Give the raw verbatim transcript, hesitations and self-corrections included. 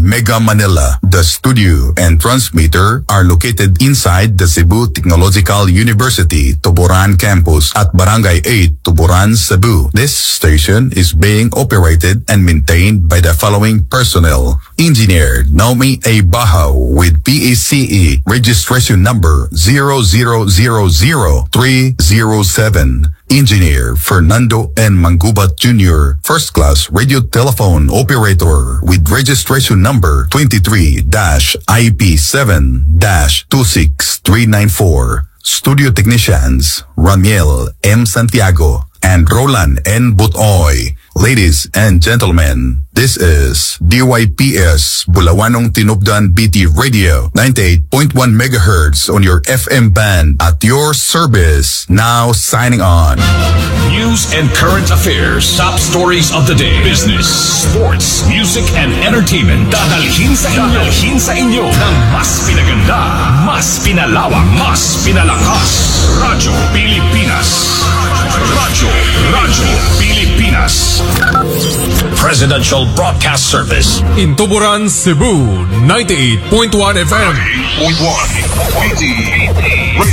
Mega Manila. The studio and transmitter are located inside the Cebu Technological University, Tuburan Campus at Barangay eight, Tuburan, Cebu. This station is being operated and maintained by the following personnel. Engineer Naomi A. Bahaw with P E C E registration number zero zero zero zero three zero seven. Engineer Fernando N. Mangubat Junior First Class Radio Telephone Operator with registration number twenty-three I P seven two six three nine four. Studio Technicians Ramiel M. Santiago and Roland N. Butoy. Ladies and gentlemen, this is D Y P S Bulawanong Tinubdan B T Radio ninety-eight point one megahertz on your F M band at your service. Now signing on. News and current affairs, top stories of the day, business, sports, music, and entertainment. Dadalhin sa inyo, dadalhin sa inyo ng mas pinaganda, mas pinalawak, mas pinalakas. Radyo Pilipinas. Radyo, Radyo Pilipinas. Presidential Broadcast Service. In Tuburan, Cebu, ninety-eight point one F M. ninety-eight point one.